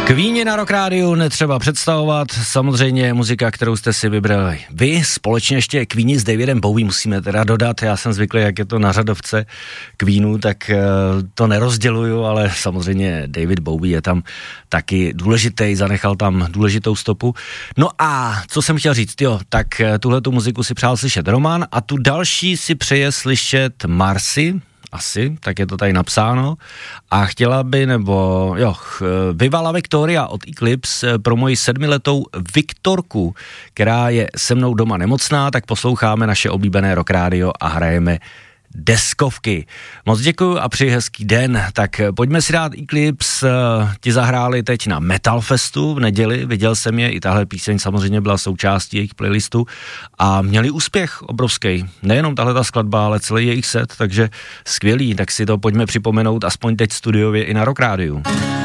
Queeni na Rock Rádiu netřeba představovat, samozřejmě muzika, kterou jste si vybrali vy, společně ještě Queeni s Davidem Bowie musíme teda dodat, já jsem zvyklý, jak je to na řadovce Queenu, tak to nerozděluju, ale samozřejmě David Bowie je tam taky důležitý, zanechal tam důležitou stopu. No a co jsem chtěl říct, tak tuhletu muziku si přál slyšet Roman a tu další si přeje slyšet Marcy, asi, tak je to tady napsáno. A chtěla by, Viva Victoria od Eclipse pro moji 7letou Viktorku, která je se mnou doma nemocná, tak posloucháme naše oblíbené Rock Radio a hrajeme deskovky. Moc děkuju a přeji hezký den. Tak pojďme si dát Eclipse, ti zahráli teď na Metal Festu v neděli, viděl jsem je, i tahle píseň samozřejmě byla součástí jejich playlistu a měli úspěch obrovský. Nejenom tahle ta skladba, ale celý jejich set, takže skvělý, tak si to pojďme připomenout aspoň teď studiově i na Rock Rádiu.